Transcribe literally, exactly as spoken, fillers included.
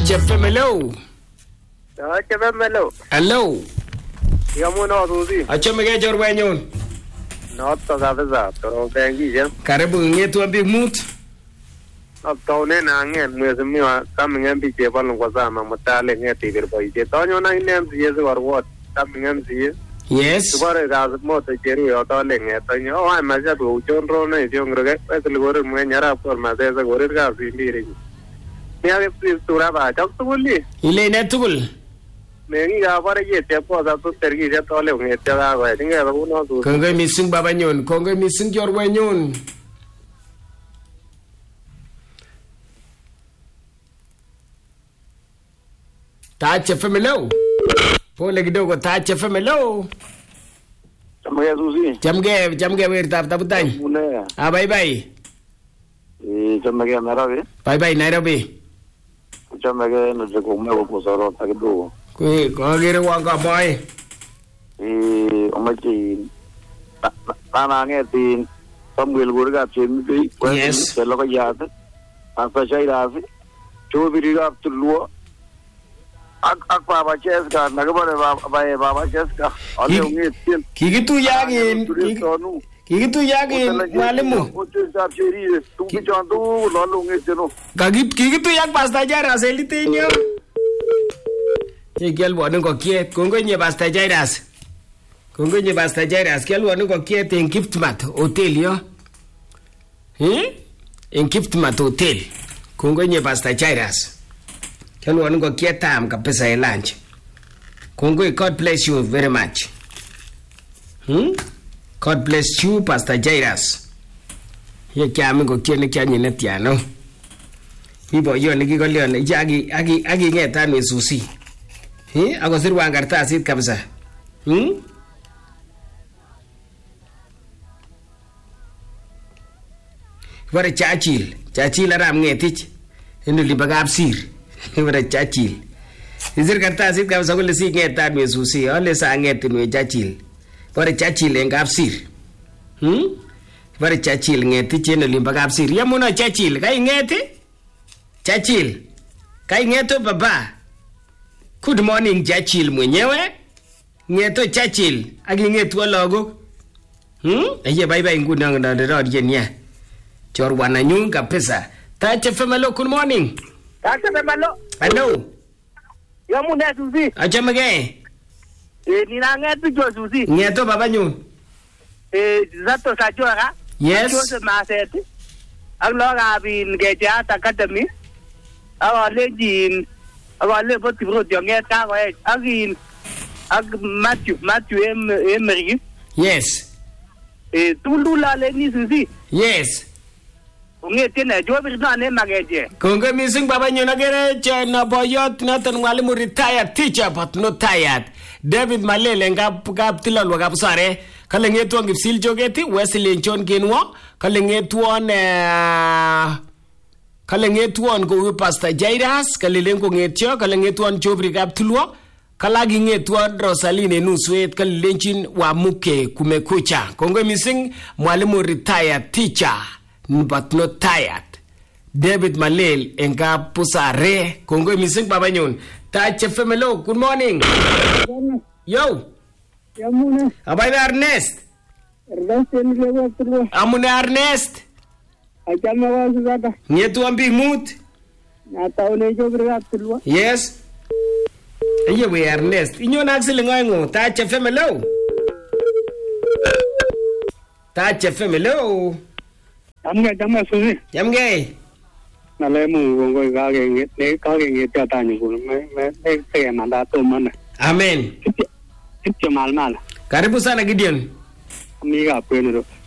Touch F M, hello. Touch F M, hello. Hello. Yamuna Susi. Achomege chorwenyun. Noto kabisa, torobengishek. Karibu ngetu ambik mut. Taune na ngen mheshimiwa kama ngembi chebalo kwa sana mtale ngeti birboije. Tonyo na ine M C S warwot kama ngembi. Yes. Tubare gaza moto cheru yo tole ngeta nyo wa maja bu chonro na yongrege esle gore mwenyara por mazeza gore gaza indire. Niage please turaba chakuli. Ile ne tugul. Mengi ga bare ye tepo za tu tergi je tole ngeta ga ga dinga ba uno tu. Kongoi mising babanyon, kongoi mising chorwenyun. Touch F M, hello. Pole kidogo Touch F M, hello. Chamge Susi. Chamge, chamge wertab tabutany. Mune. Ah, bye bye. Eh, chamge Nairobi. Bye bye Nairobi. Chamge no jeko mego posoro takido. Kwe, kwa gire wanga boy. Eh, omachi na ngeti Samuel Gurga chemi Yes. Pelo ka yat. Asa shairasi. Chobiri ga tulwa. Ak ak baba cheska nagabare baba baba cheska. Ale ungetin. Kikitu yagin. Kikitu yagin mwalimu. Kakit kikitu yak Pastor Jairus elitenyo. Kialwon ngokiet. Kongoi nye Pastor Jairus. Kongoi nye Pastor Jairus. Kialwon ngokiet en Giftmat Hotel yo. Hmm? En Giftmat Hotel. Kongoi nye Pastor Jairus. Kialwon ngokiet tam kabisa e lunch. Kongoi, God bless you very much. Hmm? God bless you, Pastor Jairus. Ye kiami ngokiet ne kianyine tiano. Ibo yo ne kikolion agi agi agi ngetan we Susi. Eh? Ako sirwan kartasit kabisa. Hmm? Ibare Chachil, Chachil aram ngetich. Endo libagap sir. Ibare Chachil. Isir kartasit kabisa kole si ngetan we Susi. Ole sa ngetin we Chachil. Ibare Chachil en kapsir. Hmm? Ibare Chachil ngetich endo libagap sir. Yamuno Chachil, kai ngeti? Chachil. Kai ngeto baba. Good morning Chachil mwenyewe. Ngeto Chachil. Agi ngetu lagok. Hmm? Aye bye bye nguna ngana rod yenya. Chorwana nyun kabisa. Touch F M, hello, good morning. Touch F M, hello. Hello. Yamune Susi. Achamege. Eh, nina ngetu jo Susi. Ngeto baba nyun. Eh, zato sajora. Yes. Jose Maseti. Ang loga bin Geja Academy. Awa legin. Awa le boti bro jonget ka ko agin. Ag Matthew, Matthew em Emery. Yes. Eh, tulula le ni Susi. Yes. Ungete na jo bir na ne mageje. Kongo missing baba nyun agere chana boyot naton mwalimu retired teacher but not tired. David Malele ngap ngap tilal wagap sare. Kale ngetuon Kipsil Jogeti, Wesley Nchon Kenwo, kale ngetuon uh, kale ngetuon ko Pastor Jairus, kale lengo ngetyo, kale ngetuon Jobri Gap Tulwo, kala ngetuon Rosaline Nuswet, kale lenchin wa muke kumekucha. Kongo missing mwalimu retired teacher but not tired. David Malele ngap pusare. Kongo missing baba nyun. Touch F M, hello, good morning. Yo. Yamune. Abay Ernest. Ernest en lewa tulwa. Amune Ernest. Achama wa sugata. Ngetu ambi mut. Na taone jo birga tulwa. Yes. Aye we Ernest. Inyo na aksili ngoy Touch F M, hello. Touch F M, hello. Amge jama Susi. Jamge. Nale mu gongo ga ge nge ne ka ge nge ta ta ni ko me me ne te manda to mana. Amen. Kicho mal mal. Karibu sana Gideon. Amiga pwenu.